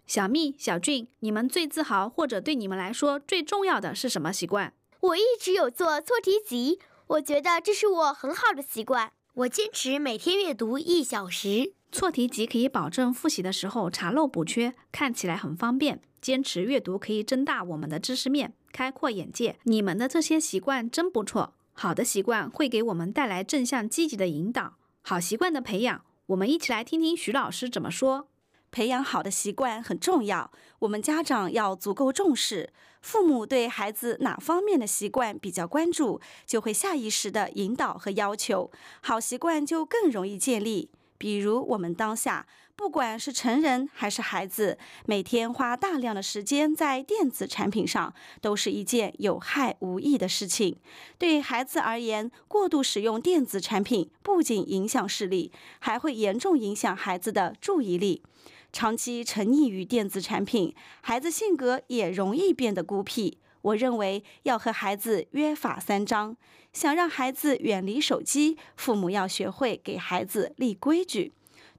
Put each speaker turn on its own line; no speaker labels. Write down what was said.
小蜜、小俊，你们最自豪或者对你们来说最重要的是什么习惯？
我一直有做错题集，我觉得这是我很好的习惯。
我坚持每天阅读1小时。
错题集可以保证复习的时候查漏补缺，看起来很方便。坚持阅读可以增大我们的知识面，开阔眼界。你们的这些习惯真不错。好的习惯会给我们带来正向积极的引导。好习惯的培养，我们一起来听听徐老师怎么说。
培养好的习惯很重要，我们家长要足够重视。父母对孩子哪方面的习惯比较关注，就会下意识地引导和要求，好习惯就更容易建立。比如我们当下，不管是成人还是孩子，每天花大量的时间在电子产品上，都是一件有害无益的事情。对孩子而言，过度使用电子产品不仅影响视力，还会严重影响孩子的注意力。长期沉溺于电子产品，孩子性格也容易变得孤僻。我认为要和孩子约法3章，想让孩子远离手机，父母要学会给孩子立规矩。